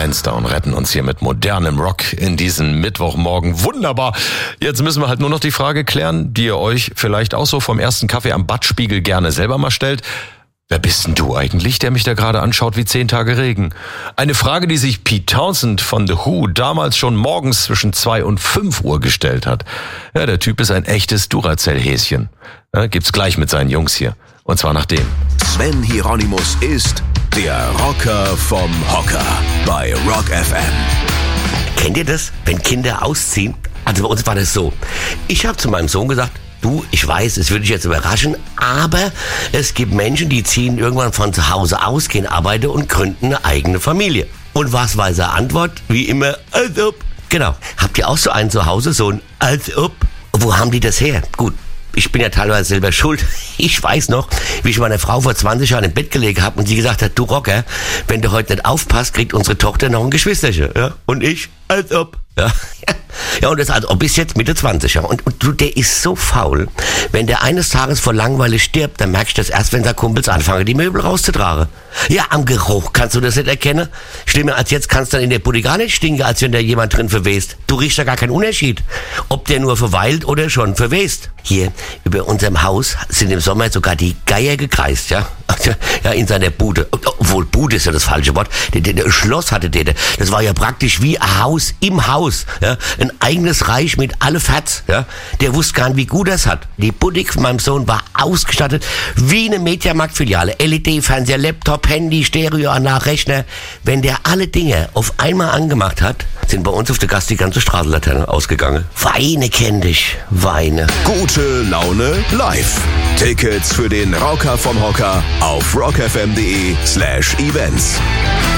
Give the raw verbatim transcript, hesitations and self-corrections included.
Flintstone und retten uns hier mit modernem Rock in diesen Mittwochmorgen. Wunderbar. Jetzt müssen wir halt nur noch die Frage klären, die ihr euch vielleicht auch so vom ersten Kaffee am Badspiegel gerne selber mal stellt. Wer bist denn du eigentlich, der mich da gerade anschaut wie zehn Tage Regen? Eine Frage, die sich Pete Townsend von The Who damals schon morgens zwischen zwei und fünf Uhr gestellt hat. Ja, der Typ ist ein echtes Duracell-Häschen. Ja, gibt's gleich mit seinen Jungs hier. Und zwar nach dem. Sven Hieronymus ist der Rocker vom Hocker bei Rock F M. Kennt ihr das, wenn Kinder ausziehen? Also bei uns war das so. Ich habe zu meinem Sohn gesagt, du, ich weiß, es würde dich jetzt überraschen, aber es gibt Menschen, die ziehen irgendwann von zu Hause aus, gehen arbeiten und gründen eine eigene Familie. Und was war seine Antwort? Wie immer, als ob. Genau. Habt ihr auch so einen zu Hause, so ein als ob? Wo haben die das her? Gut. Ich bin ja teilweise selber schuld. Ich weiß noch, wie ich meiner Frau vor zwanzig Jahren im Bett gelegen habe und sie gesagt hat, du Rocker, wenn du heute nicht aufpasst, kriegt unsere Tochter noch ein Geschwisterchen. Ja? Und ich, als ob. Ja, ja und das als ob bis jetzt Mitte zwanzig. Ja. Und, und du, der ist so faul. Wenn der eines Tages vor Langeweile stirbt, dann merkst du das erst, wenn seine Kumpels anfangen, die Möbel rauszutragen. Ja, am Geruch kannst du das nicht erkennen. Schlimmer als jetzt kannst du dann in der Bude gar nicht stinken, als wenn da jemand drin verwest. Du riechst da gar keinen Unterschied, ob der nur verweilt oder schon verwest. Hier, über unserem Haus sind im Sommer sogar die Geier gekreist, ja. Ja, in seiner Bude. Obwohl, Bude ist ja das falsche Wort. Der, der, der Schloss hatte der. Das war ja praktisch wie ein Haus im Haus. Ja. Ein eigenes Reich mit alle Fats. Ja. Der wusste gar nicht, wie gut das hat. Die Boutique von meinem Sohn war ausgestattet wie eine Mediamarkt-Filiale. L E D-Fernseher, Laptop, Handy, Stereoanlage, Rechner. Wenn der alle Dinge auf einmal angemacht hat, sind bei uns auf der Gast die ganze Straßenlaterne ausgegangen. Weine kenn dich, Weine. Gute Laune live. Tickets für den Rocker vom Hocker auf rockfm.de slash events.